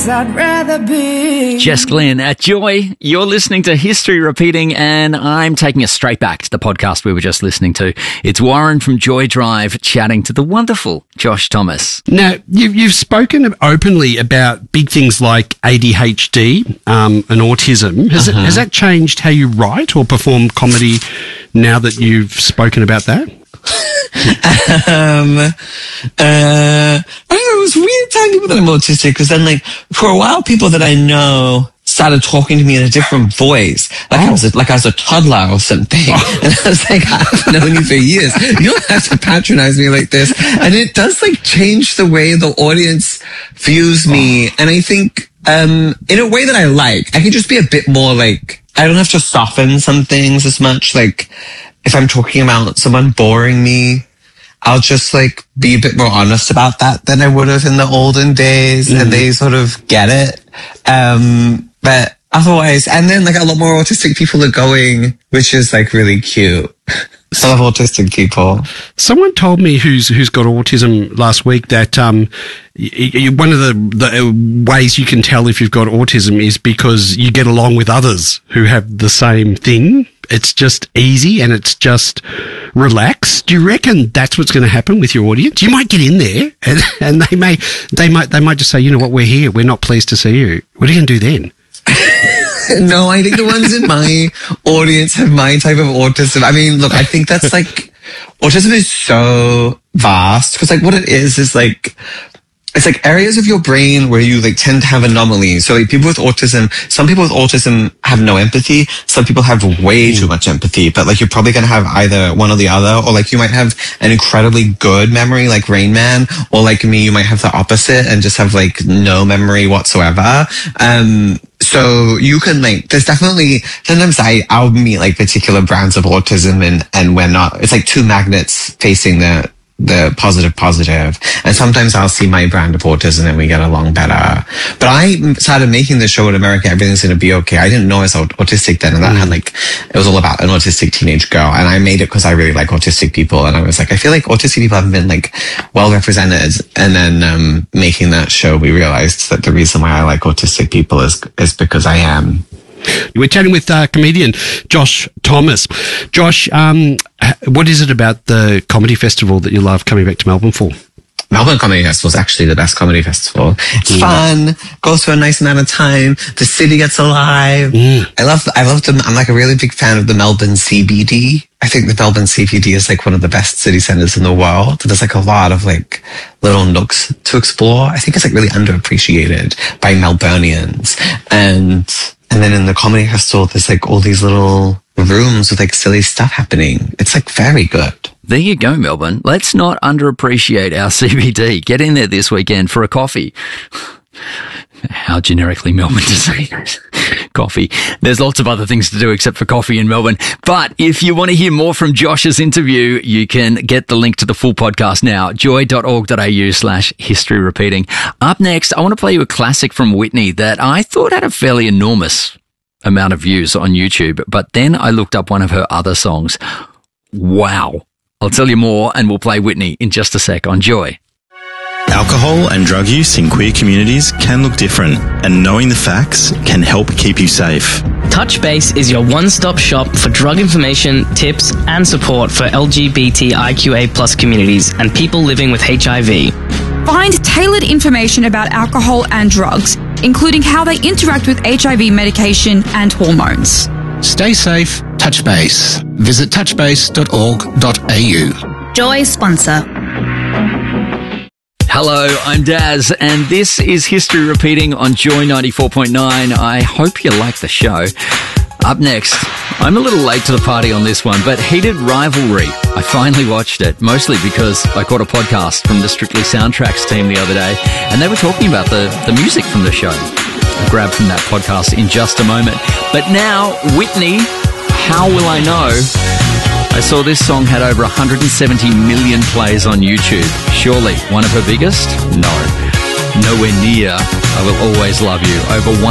place I'd rather be. Jess Glynn at Joy. You're listening to History Repeating, and I'm taking us straight back to the podcast we were just listening to. It's Warren from Joy Drive chatting to the wonderful Josh Thomas. Now, you've spoken openly about big things like ADHD and autism. Has that changed how you write or perform comedy now that you've spoken about that? I don't know, it was weird telling people that I'm autistic, because then, like, for a while, people that I know started talking to me in a different voice, I was a toddler or something. And I was like, I've known you for years. You don't have to patronize me like this. And it does, like, change the way the audience views me. And I think, in a way that I like, I can just be a bit more, like, I don't have to soften some things as much. Like, if I'm talking about someone boring me, I'll just, like, be a bit more honest about that than I would have in the olden days, and they sort of get it. But otherwise, and then, like, a lot more autistic people are going, which is, like, really cute. I love autistic people. Someone told me who's got autism last week that one of the ways you can tell if you've got autism is because you get along with others who have the same thing. It's just easy and it's just relaxed. Do you reckon that's what's going to happen with your audience? You might get in there and they might just say, you know what, we're here. We're not pleased to see you. What are you going to do then? No, I think the ones in my audience have my type of autism. I mean, look, I think that's like, autism is so vast, because, like, what it is like, it's like areas of your brain where you, like, tend to have anomalies. So, like, people with autism, some people with autism have no empathy. Some people have way too much empathy, but, like, you're probably going to have either one or the other. Or, like, you might have an incredibly good memory, like Rain Man, or, like me, you might have the opposite and just have, like, no memory whatsoever. So you can, like, there's definitely, sometimes I'll meet, like, particular brands of autism and we're not, it's like two magnets facing the positive. And sometimes I'll see my brand of autism and we get along better. But I started making the show in America, Everything's Gonna Be Okay. I didn't know I was autistic then. And that had, like, it was all about an autistic teenage girl. And I made it because I really like autistic people. And I was like, I feel like autistic people haven't been, like, well represented. And then, making that show, we realized that the reason why I like autistic people is because I am. We're chatting with comedian Josh Thomas. Josh, what is it about the comedy festival that you love coming back to Melbourne for? Melbourne Comedy Festival is actually the best comedy festival. It's fun, goes for a nice amount of time. The city gets alive. I love them. I'm, like, a really big fan of the Melbourne CBD. I think the Melbourne CBD is, like, one of the best city centers in the world. There's, like, a lot of, like, little nooks to explore. I think it's, like, really underappreciated by Melburnians. And then in the comedy festival, there's, like, all these little rooms with, like, silly stuff happening. It's, like, very good. There you go, Melbourne. Let's not underappreciate our CBD. Get in there this weekend for a coffee. How generically Melbourne to say that. Coffee. There's lots of other things to do except for coffee in Melbourne. But if you want to hear more from Josh's interview, you can get the link to the full podcast now, joy.org.au/history repeating. Up next, I want to play you a classic from Whitney that I thought had a fairly enormous amount of views on YouTube, but then I looked up one of her other songs. Wow. I'll tell you more, and we'll play Whitney in just a sec on Joy. Alcohol and drug use in queer communities can look different, and knowing the facts can help keep you safe. Touchbase is your one-stop shop for drug information, tips, and support for LGBTIQA+ communities and people living with HIV. Find tailored information about alcohol and drugs, including how they interact with HIV medication and hormones. Stay safe, Touchbase. Visit touchbase.org.au. Joy sponsor. Hello, I'm Daz, and this is History Repeating on Joy 94.9. I hope you like the show. Up next, I'm a little late to the party on this one, but Heated Rivalry. I finally watched it, mostly because I caught a podcast from the Strictly Soundtracks team the other day, and they were talking about the music from the show. I'll grab from that podcast in just a moment. But now, Whitney, How Will I Know? I saw this song had over 170 million plays on YouTube. Surely one of her biggest? No. Nowhere near I Will Always Love You. Over 1